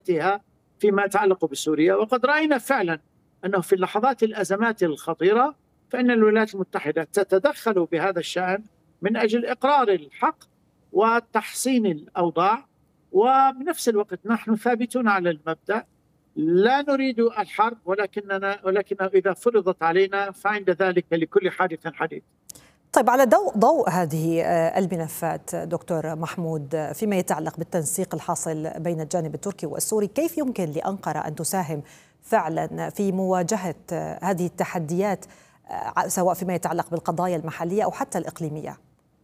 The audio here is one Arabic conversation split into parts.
فيما يتعلق بسوريا. وقد رأينا فعلا أنه في لحظات الأزمات الخطيرة فإن الولايات المتحدة تتدخل بهذا الشأن من أجل إقرار الحق وتحسين الأوضاع. وبنفس الوقت نحن ثابتون على المبدأ، لا نريد الحرب، ولكن إذا فرضت علينا فعند ذلك لكل حادث حديث. طيب، على ضوء هذه الملفات دكتور محمود، فيما يتعلق بالتنسيق الحاصل بين الجانب التركي والسوري، كيف يمكن لأنقرة أن تساهم فعلا في مواجهة هذه التحديات سواء فيما يتعلق بالقضايا المحلية أو حتى الإقليمية؟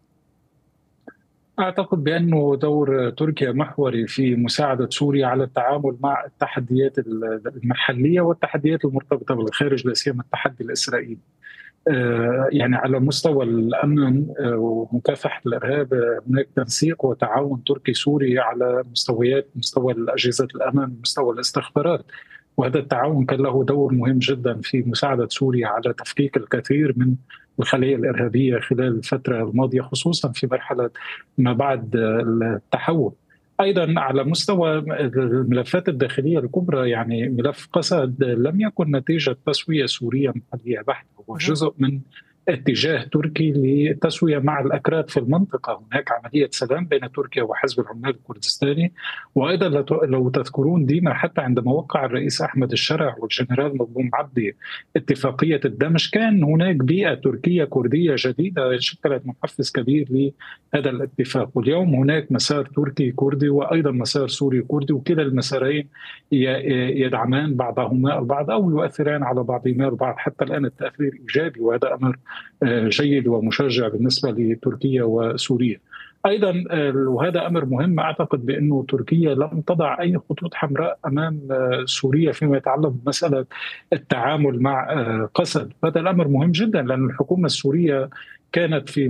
أعتقد بأنه دور تركيا محوري في مساعدة سوريا على التعامل مع التحديات المحلية والتحديات المرتبطة بالخارج، لا سيما التحدي الإسرائيلي. يعني على مستوى الأمن ومكافحة الإرهاب هناك تنسيق وتعاون تركي سوري على مستوى أجهزة الأمن، مستوى الاستخبارات، وهذا التعاون كان له دور مهم جدا في مساعدة سوريا على تفكيك الكثير من الخلايا الإرهابية خلال الفترة الماضية، خصوصا في مرحلة ما بعد التحول. أيضا على مستوى الملفات الداخلية الكبرى، يعني ملف قسد لم يكن نتيجة تسوية سورية محلية بحتة، هو جزء من اتجاه تركي لتسوية مع الأكراد في المنطقة. هناك عملية سلام بين تركيا وحزب العمال الكردستاني، وأيضا لو تذكرون ديما حتى عندما وقع الرئيس أحمد الشرع والجنرال مظلوم عبدي اتفاقية الدمج، كان هناك بيئة تركية كردية جديدة شكلت محفز كبير لهذا الاتفاق. واليوم هناك مسار تركي كردي وأيضا مسار سوري كردي، وكلا المسارين يدعمان بعضهما البعض أو يؤثران على بعضهما البعض. حتى الآن التأثير إيجابي، وهذا أمر جيد ومشجع بالنسبة لتركيا وسوريا. أيضا وهذا أمر مهم، أعتقد بأنه تركيا لم تضع أي خطوط حمراء أمام سوريا فيما يتعلق بمسألة التعامل مع قسد. هذا الأمر مهم جدا، لأن الحكومة السورية كانت في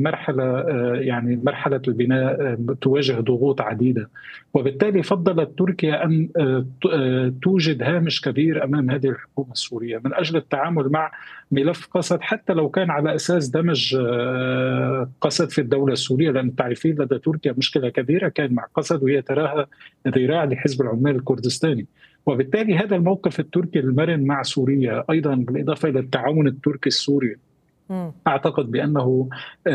مرحلة البناء تواجه ضغوط عديدة، وبالتالي فضلت تركيا أن توجد هامش كبير أمام هذه الحكومة السورية من أجل التعامل مع ملف قسد، حتى لو كان على أساس دمج قسد في الدولة السورية، لأن تعرفين لدى تركيا مشكلة كبيرة كان مع قسد وهي تراها ذراع لحزب العمال الكردستاني. وبالتالي هذا الموقف التركي المرن مع سوريا أيضا بالإضافة إلى التعاون التركي السوري أعتقد بأنه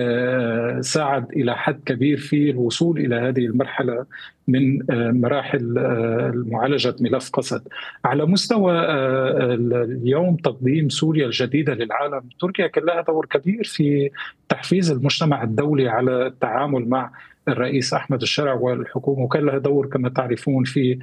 ساعد إلى حد كبير في الوصول إلى هذه المرحلة من مراحل معالجة ملف قسد. على مستوى اليوم تقديم سوريا الجديدة للعالم، تركيا كان لها دور كبير في تحفيز المجتمع الدولي على التعامل مع الرئيس أحمد الشرع والحكومة، وكان لها دور كما تعرفون في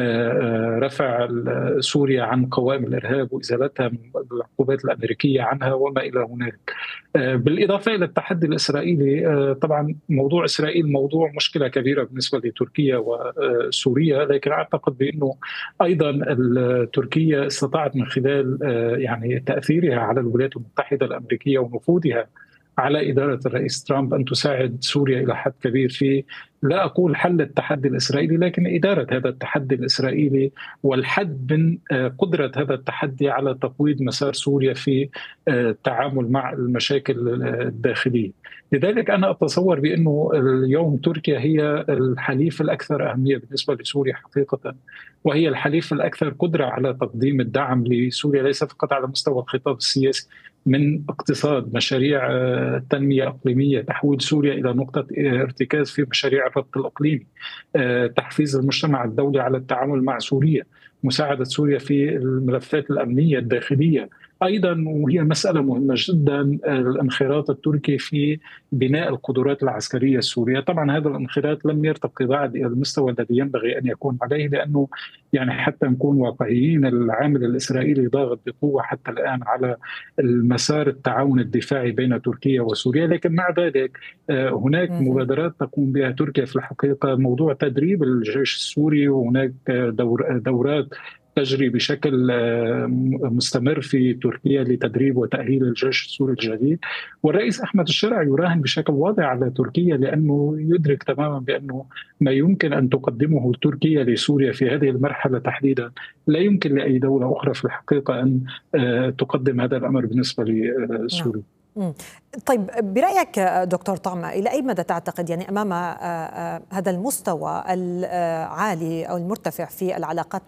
رفع سوريا عن قوائم الإرهاب وإزالتها من العقوبات الأمريكية عنها وما إلى هناك. بالإضافة إلى التحدي الإسرائيلي، طبعا موضوع إسرائيل موضوع مشكلة كبيرة بالنسبة لتركيا وسوريا، لكن أعتقد بأنه أيضا تركيا استطاعت من خلال يعني تأثيرها على الولايات المتحدة الأمريكية ونفوذها على إدارة الرئيس ترامب أن تساعد سوريا إلى حد كبير في، لا أقول حل التحدي الإسرائيلي، لكن إدارة هذا التحدي الإسرائيلي والحد من قدرة هذا التحدي على تقويض مسار سوريا في التعامل مع المشاكل الداخلية. لذلك أنا أتصور بأنه اليوم تركيا هي الحليف الأكثر أهمية بالنسبة لسوريا حقيقة، وهي الحليف الأكثر قدرة على تقديم الدعم لسوريا، ليس فقط على مستوى الخطاب السياسي، من اقتصاد، مشاريع تنمية إقليمية، تحويل سوريا إلى نقطة ارتكاز في مشاريع الربط الإقليمي، تحفيز المجتمع الدولي على التعامل مع سوريا، مساعدة سوريا في الملفات الأمنية الداخلية. أيضا وهي مسألة مهمة جدا الانخراط التركي في بناء القدرات العسكرية السورية. طبعا هذا الانخراط لم يرتقي بعد إلى المستوى الذي ينبغي أن يكون عليه، لأنه يعني حتى نكون واقعيين العامل الإسرائيلي ضاغط بقوة حتى الآن على المسار التعاون الدفاعي بين تركيا وسوريا. لكن مع ذلك هناك مبادرات تقوم بها تركيا في الحقيقة، موضوع تدريب الجيش السوري، وهناك دورات تجري بشكل مستمر في تركيا لتدريب وتأهيل الجيش السوري الجديد. والرئيس أحمد الشرع يراهن بشكل واضح على تركيا، لأنه يدرك تماما بأنه ما يمكن أن تقدمه تركيا لسوريا في هذه المرحلة تحديدا لا يمكن لأي دولة أخرى في الحقيقة أن تقدم هذا الأمر بالنسبة لسوريا. طيب برأيك دكتور طعمة، إلى أي مدى تعتقد يعني أمام هذا المستوى العالي أو المرتفع في العلاقات